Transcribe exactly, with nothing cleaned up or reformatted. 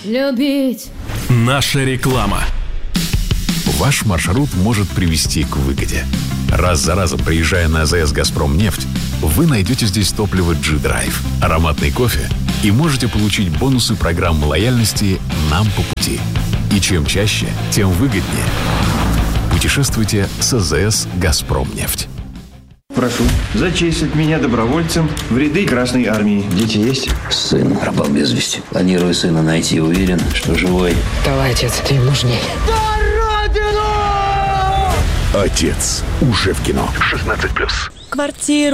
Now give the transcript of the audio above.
любить. Наша реклама. Ваш маршрут может привести к выгоде. Раз за разом, приезжая на АЗС «Газпромнефть», вы найдете здесь топливо G-Drive, ароматный кофе и можете получить бонусы программы лояльности «Нам по пути». И чем чаще, тем выгоднее. Путешествуйте с АЗС «Газпромнефть». Прошу зачислить меня добровольцем в ряды Красной Армии. Дети есть? Сын пропал без вести. Планирую сына найти, уверен, что живой. Давай, отец, ты им нужней. Отец уже в кино. шестнадцать плюс. Квартиру